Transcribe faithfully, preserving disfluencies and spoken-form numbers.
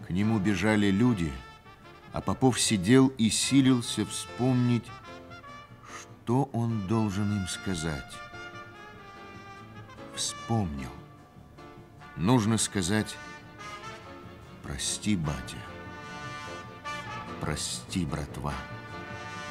К нему бежали люди, а Попов сидел и силился вспомнить, что он должен им сказать. Вспомнил. Нужно сказать: прости, батя, прости, братва.